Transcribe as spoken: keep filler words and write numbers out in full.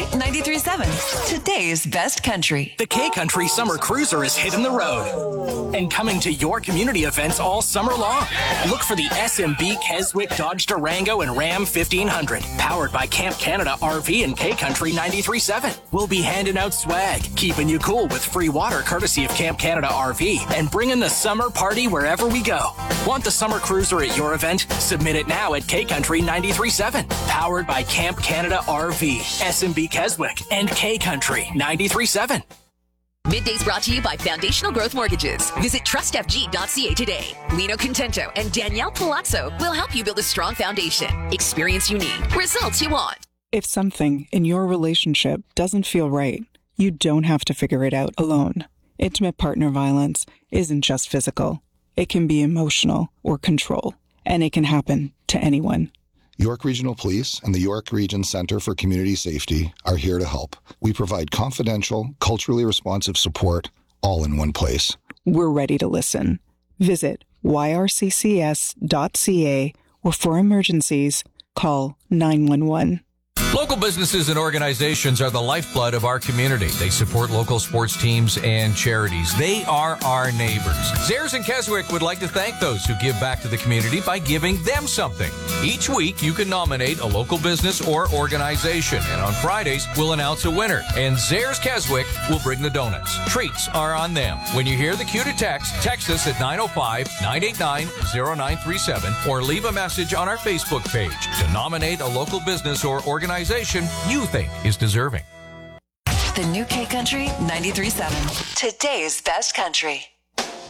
ninety-three point seven. Today's best country. The K-Country Summer Cruiser is hitting the road and coming to your community events all summer long. Look for the S M B Keswick Dodge Durango and Ram fifteen hundred, powered by Camp Canada R V and K-Country ninety-three point seven. We'll be handing out swag, keeping you cool with free water courtesy of Camp Canada R V, and bringing the summer party wherever we go. Want the Summer Cruiser at your event? Submit it now at K-Country ninety-three point seven, powered by Camp Canada R V, S M B Keswick, and K-Country ninety-three point seven. Middays brought to you by Foundational Growth Mortgages. Visit trust f g dot c a today. Lino Contento and Danielle Palazzo will help you build a strong foundation. Experience you need. Results you want. If something in your relationship doesn't feel right, you don't have to figure it out alone. Intimate partner violence isn't just physical. It can be emotional or control, and it can happen to anyone. York Regional Police and the York Region Centre for Community Safety are here to help. We provide confidential, culturally responsive support all in one place. We're ready to listen. Visit y r c c s dot c a or for emergencies, call nine one one. Local businesses and organizations are the lifeblood of our community. They support local sports teams and charities. They are our neighbors. Zehrs and Keswick would like to thank those who give back to the community by giving them something. Each week, you can nominate a local business or organization, and on Fridays, we'll announce a winner. And Zehrs Keswick will bring the donuts. Treats are on them. When you hear the cue to text, text us at nine oh five, nine eight nine, oh nine three seven or leave a message on our Facebook page to nominate a local business or organization you think is deserving. The new K-Country ninety-three point seven. Today's best country.